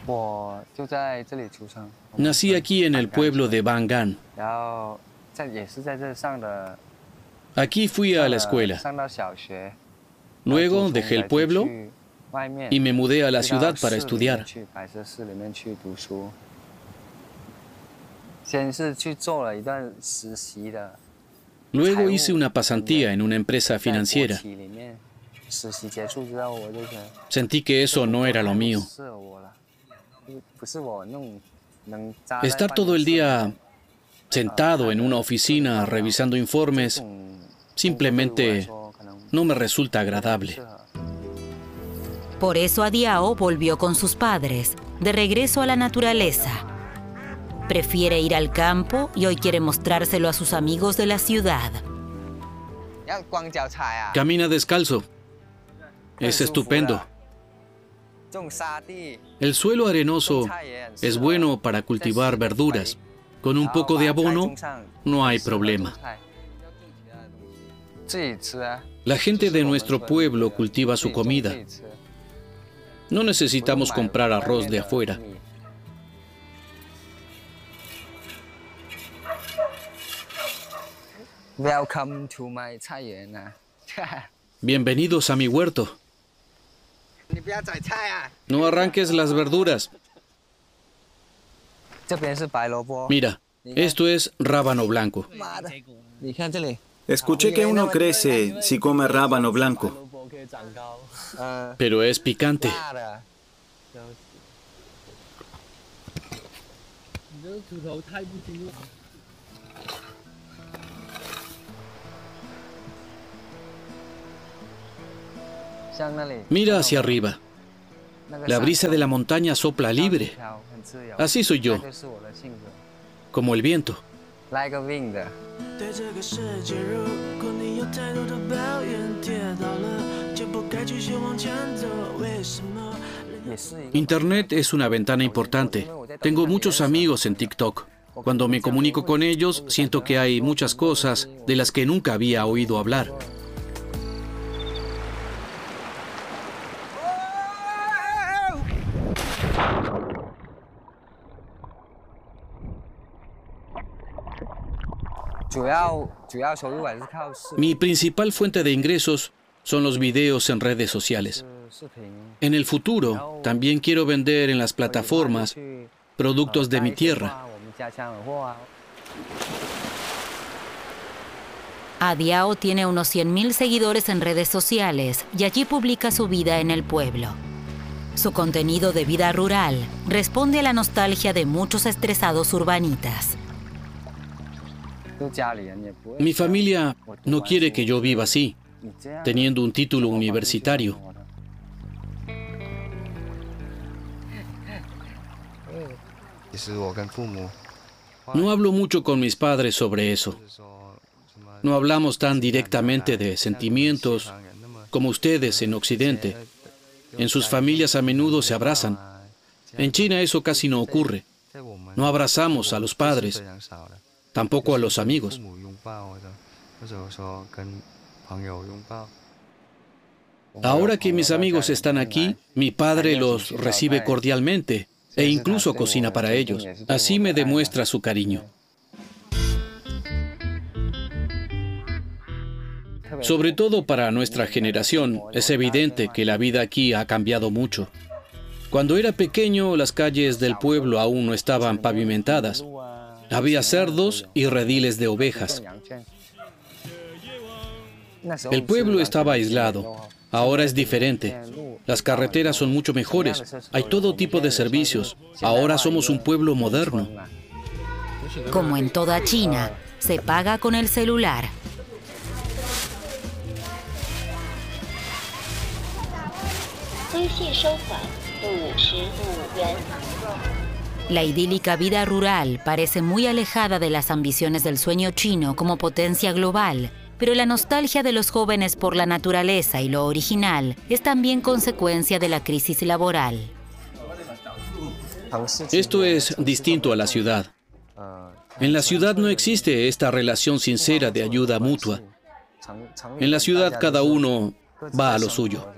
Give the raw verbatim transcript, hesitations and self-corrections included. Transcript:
Nací aquí en el pueblo de Bangan. Aquí fui a la escuela. Luego dejé el pueblo y me mudé a la ciudad para estudiar. Luego hice una pasantía en una empresa financiera. Sentí que eso no era lo mío. Estar todo el día sentado en una oficina revisando informes simplemente no me resulta agradable. Por eso Adiao volvió con sus padres, de regreso a la naturaleza. Prefiere ir al campo y hoy quiere mostrárselo a sus amigos de la ciudad. Camina descalzo. Es estupendo. El suelo arenoso es bueno para cultivar verduras. Con un poco de abono, no hay problema. La gente de nuestro pueblo cultiva su comida. No necesitamos comprar arroz de afuera. Bienvenidos a mi huerto. No arranques las verduras. Mira, esto es rábano blanco. Escuché que uno crece si come rábano blanco. Pero es picante. Mira hacia arriba. La brisa de la montaña sopla libre. Así soy yo, como el viento. Internet es una ventana importante. Tengo muchos amigos en TikTok. Cuando me comunico con ellos, siento que hay muchas cosas de las que nunca había oído hablar. Mi principal fuente de ingresos son los videos en redes sociales. En el futuro, también quiero vender en las plataformas productos de mi tierra. Adiao tiene unos cien mil seguidores en redes sociales y allí publica su vida en el pueblo. Su contenido de vida rural responde a la nostalgia de muchos estresados urbanitas. Mi familia no quiere que yo viva así, teniendo un título universitario. No hablo mucho con mis padres sobre eso. No hablamos tan directamente de sentimientos como ustedes en Occidente. En sus familias a menudo se abrazan. En China eso casi no ocurre. No abrazamos a los padres, tampoco a los amigos. Ahora que mis amigos están aquí, mi padre los recibe cordialmente e incluso cocina para ellos. Así me demuestra su cariño. Sobre todo para nuestra generación, es evidente que la vida aquí ha cambiado mucho. Cuando era pequeño, las calles del pueblo aún no estaban pavimentadas. Había cerdos y rediles de ovejas. El pueblo estaba aislado. Ahora es diferente. Las carreteras son mucho mejores. Hay todo tipo de servicios. Ahora somos un pueblo moderno. Como en toda China, se paga con el celular. La idílica vida rural parece muy alejada de las ambiciones del sueño chino como potencia global, pero la nostalgia de los jóvenes por la naturaleza y lo original es también consecuencia de la crisis laboral. Esto es distinto a la ciudad. En la ciudad no existe esta relación sincera de ayuda mutua. En la ciudad cada uno va a lo suyo.